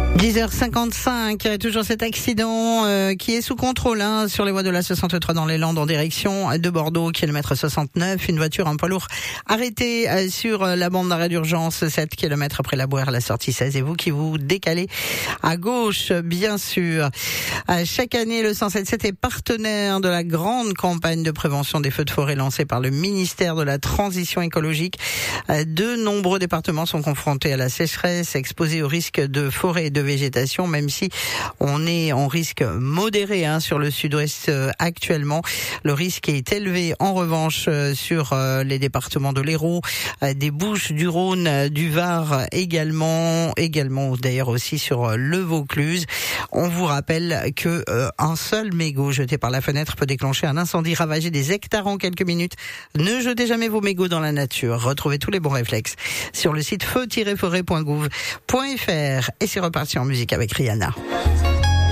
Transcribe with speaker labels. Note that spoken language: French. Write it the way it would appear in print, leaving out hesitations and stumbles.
Speaker 1: 10h55, toujours cet accident qui est sous contrôle sur les voies de la 63 dans les Landes en direction de Bordeaux, kilomètre 69. Une voiture, un poids lourd arrêté sur la bande d'arrêt d'urgence, 7 km après la Boire, la sortie 16. Et vous qui vous décalez à gauche, bien sûr. Chaque année, le 177 est partenaire de la grande campagne de prévention des feux de forêt lancée par le ministère de la Transition écologique. De nombreux départements sont confrontés à la sécheresse, exposés au risque de forêt et de végétation, même si on est en risque modéré sur le sud-ouest actuellement. Le risque est élevé en revanche sur les départements de l'Hérault, des Bouches-du-Rhône, du Var également d'ailleurs aussi sur le Vaucluse. On vous rappelle que un seul mégot jeté par la fenêtre peut déclencher un incendie, ravager des hectares en quelques minutes. Ne jetez jamais vos mégots dans la nature. Retrouvez tous les bons réflexes sur le site feu-forêt.gouv.fr. Et c'est reparti en musique avec Rihanna.